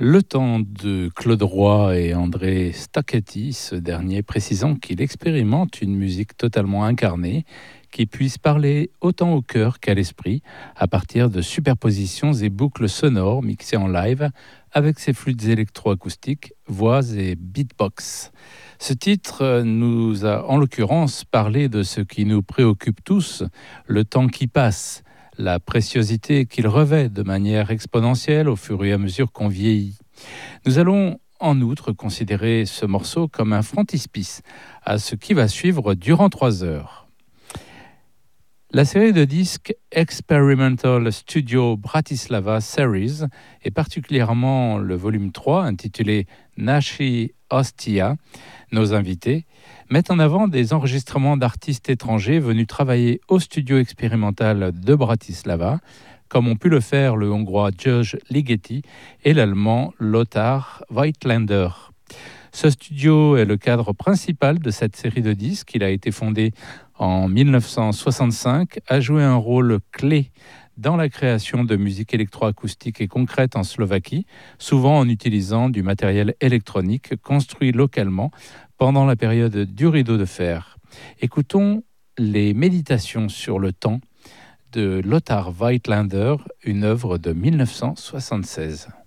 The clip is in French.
Le temps de Claude Roy et André Stacchetti, ce dernier précisant qu'il expérimente une musique totalement incarnée qui puisse parler autant au cœur qu'à l'esprit à partir de superpositions et boucles sonores mixées en live avec ses flûtes électroacoustiques, voix et beatbox. Ce titre nous a en l'occurrence parlé de ce qui nous préoccupe tous, le temps qui passe, la préciosité qu'il revêt de manière exponentielle au fur et à mesure qu'on vieillit. Nous allons en outre considérer ce morceau comme un frontispice à ce qui va suivre durant 3 heures. La série de disques Experimental Studio Bratislava Series, et particulièrement le volume 3 intitulé Nashi Ostia, nos invités, mettent en avant des enregistrements d'artistes étrangers venus travailler au studio expérimental de Bratislava, comme ont pu le faire le Hongrois George Ligeti et l'Allemand Lothar Weitländer. Ce studio est le cadre principal de cette série de disques. Il a été fondé en 1965, a joué un rôle clé dans la création de musique électroacoustique et concrète en Slovaquie, souvent en utilisant du matériel électronique construit localement pendant la période du rideau de fer. Écoutons les méditations sur le temps de Lothar Weitländer, une œuvre de 1976.